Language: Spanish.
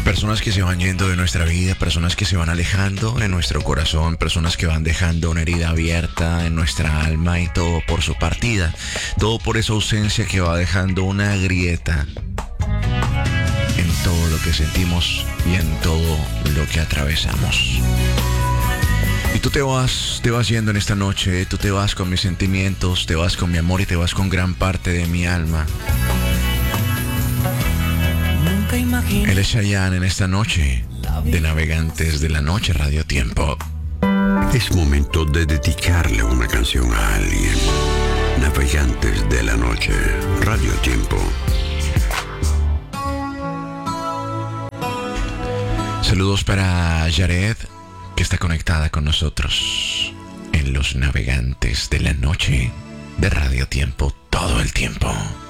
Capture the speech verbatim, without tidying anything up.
Personas que se van yendo de nuestra vida, personas que se van alejando de nuestro corazón, personas que van dejando una herida abierta en nuestra alma y todo por su partida, todo por esa ausencia que va dejando una grieta en todo lo que sentimos y en todo lo que atravesamos. Y tú te vas, te vas yendo en esta noche, tú te vas con mis sentimientos, te vas con mi amor y te vas con gran parte de mi alma. Él es Chayanne en esta noche de Navegantes de la Noche Radio Tiempo. Es momento de dedicarle una canción a alguien. Navegantes de la Noche Radio Tiempo. Saludos para Yared, que está conectada con nosotros en los Navegantes de la Noche de Radio Tiempo todo el tiempo.